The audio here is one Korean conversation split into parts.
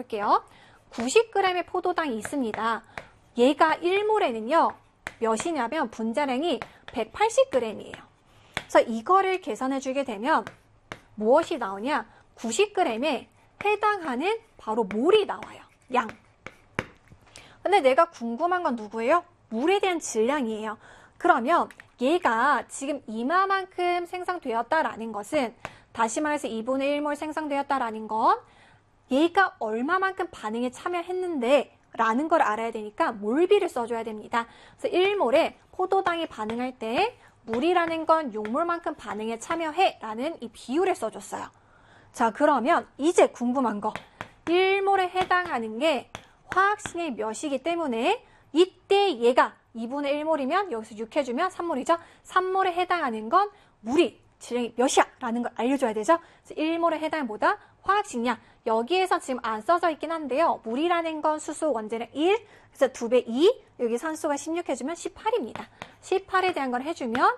볼게요. 90g의 포도당이 있습니다. 얘가 1몰에는요. 몇이냐면 분자량이 180g이에요. 그래서 이거를 계산해 주게 되면 무엇이 나오냐? 90g에 해당하는 바로 몰이 나와요. 양. 근데 내가 궁금한 건 누구예요? 물에 대한 질량이에요. 그러면 얘가 지금 이마만큼 생성되었다라는 것은, 다시 말해서 2분의 1몰 생성되었다라는 건 얘가 얼마만큼 반응에 참여했는데 라는 걸 알아야 되니까 몰비를 써줘야 됩니다. 그래서 1몰에 포도당이 반응할 때 물이라는 건 6몰만큼 반응에 참여해 라는 이 비율을 써줬어요. 자, 그러면 이제 궁금한 거, 1몰에 해당하는 게 화학식량이 몇이기 때문에 이때 얘가 2분의 1몰이면 여기서 6 해주면 3몰이죠. 3몰에 해당하는 건 물이 질량이 몇이야 라는 걸 알려줘야 되죠. 그래서 1몰에 해당하는 뭐다? 화학식량. 여기에서 지금 안 써져 있긴 한데요. 물이라는 건 수소 원자량 1, 그래서 2배 2, 여기 산소가 16 해주면 18입니다. 18에 대한 걸 해주면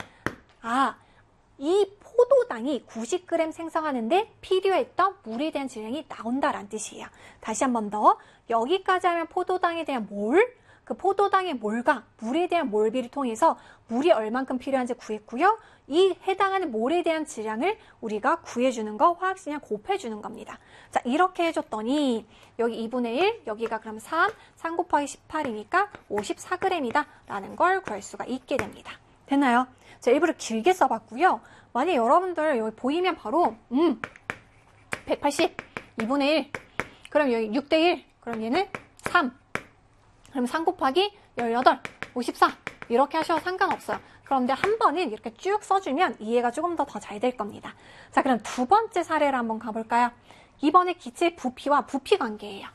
이 포도당이 90g 생성하는데 필요했던 물에 대한 질량이 나온다라는 뜻이에요. 다시 한 번 더, 여기까지 하면 포도당에 대한 몰, 그 포도당의 몰과 물에 대한 몰비를 통해서 물이 얼만큼 필요한지 구했고요. 이 해당하는 몰에 대한 질량을 우리가 구해주는 거, 화학식량 곱해주는 겁니다. 자, 이렇게 해줬더니 여기 2분의 1, 여기가 그럼 3 곱하기 18이니까 54g이다 라는 걸 구할 수가 있게 됩니다. 됐나요? 제가 일부러 길게 써봤고요. 만약 여러분들 여기 보이면 바로 180, 2분의 1, 그럼 여기 6대 1, 그럼 얘는 3, 그럼 3 곱하기 18, 54 이렇게 하셔도 상관없어요. 그런데 한 번은 이렇게 쭉 써주면 이해가 조금 더 잘 될 겁니다. 자, 그럼 두 번째 사례를 한번 가볼까요? 이번에 기체의 부피와 부피 관계예요.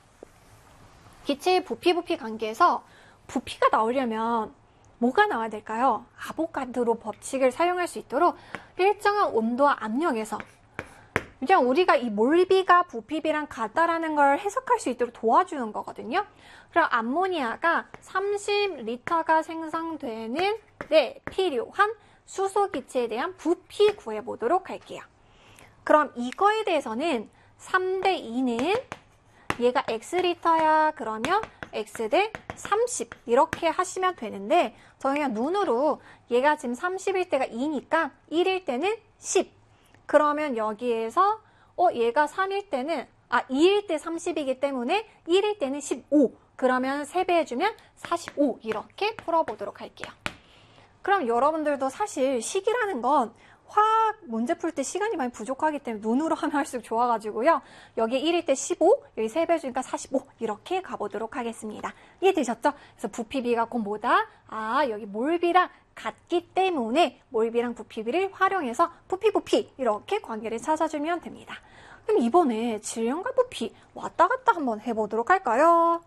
기체의 부피 관계에서 부피가 나오려면 뭐가 나와야 될까요? 아보가드로 법칙을 사용할 수 있도록 일정한 온도와 압력에서, 그냥 우리가 이 몰비가 부피비랑 같다라는 걸 해석할 수 있도록 도와주는 거거든요. 그럼 암모니아가 30리터가 생성되는 데 필요한 수소 기체에 대한 부피 구해보도록 할게요. 그럼 이거에 대해서는 3대 2는 얘가 X리터야 그러면 X 대 30 이렇게 하시면 되는데, 저 그냥 눈으로 얘가 지금 30일 때가 2니까 1일 때는 10, 그러면 여기에서 얘가 3일 때는 2일 때 30이기 때문에 1일 때는 15, 그러면 3배 해주면 45 이렇게 풀어보도록 할게요. 그럼 여러분들도 사실 식이라는 건 화학 문제 풀 때 시간이 많이 부족하기 때문에 눈으로 하면 할수록 좋아가지고요. 여기 1일 때 15, 여기 3배 해주니까 45 이렇게 가보도록 하겠습니다. 이해되셨죠? 그래서 부피비가 곧 뭐다? 여기 몰비랑 같기 때문에 몰비랑 부피비를 활용해서 부피 이렇게 관계를 찾아주면 됩니다. 그럼 이번에 질량과 부피 왔다 갔다 한번 해보도록 할까요?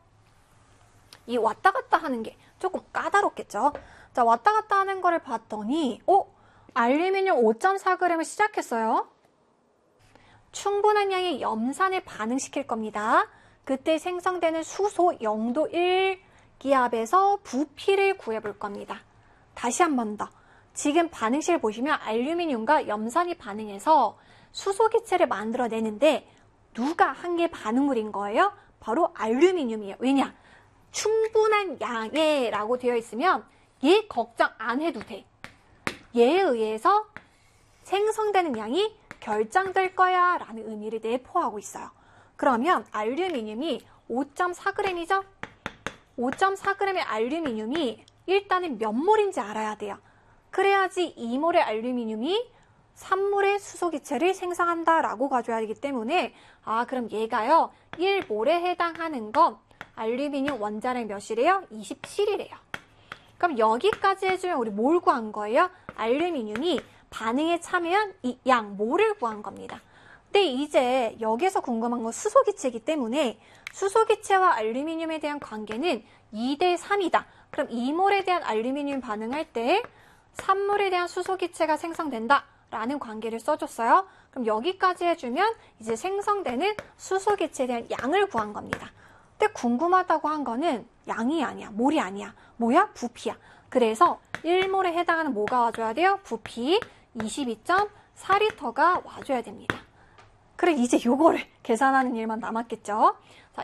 이 왔다 갔다 하는 게 조금 까다롭겠죠? 자, 왔다 갔다 하는 거를 봤더니 알루미늄 5.4g을 시작했어요. 충분한 양의 염산을 반응시킬 겁니다. 그때 생성되는 수소 0도 1기압에서 부피를 구해볼 겁니다. 다시 한 번 더. 지금 반응식을 보시면 알루미늄과 염산이 반응해서 수소 기체를 만들어내는데 누가 한 개 반응물인 거예요? 바로 알루미늄이에요. 왜냐? 충분한 양에 라고 되어 있으면 얘 걱정 안 해도 돼. 얘에 의해서 생성되는 양이 결정될 거야 라는 의미를 내포하고 있어요. 그러면 알루미늄이 5.4g이죠? 5.4g의 알루미늄이 일단은 몇 몰인지 알아야 돼요. 그래야지 2몰의 알루미늄이 3몰의 수소기체를 생성한다라고 가져야 되기 때문에 그럼 얘가요 1몰에 해당하는 건 알루미늄 원자량 몇이래요? 27이래요. 그럼 여기까지 해주면 우리 뭘 구한 거예요? 알루미늄이 반응에 참여한 이 양, 몰을 구한 겁니다. 근데 이제 여기서 궁금한 건 수소기체이기 때문에 수소기체와 알루미늄에 대한 관계는 2대 3이다. 그럼 2몰에 대한 알루미늄 반응할 때 3몰에 대한 수소기체가 생성된다 라는 관계를 써줬어요. 그럼 여기까지 해주면 이제 생성되는 수소기체에 대한 양을 구한 겁니다. 근데 궁금하다고 한 거는 양이 아니야, 몰이 아니야. 뭐야? 부피야. 그래서 1몰에 해당하는 뭐가 와줘야 돼요? 부피 22.4리터가 와줘야 됩니다. 그래, 이제 요거를 계산하는 일만 남았겠죠? 자,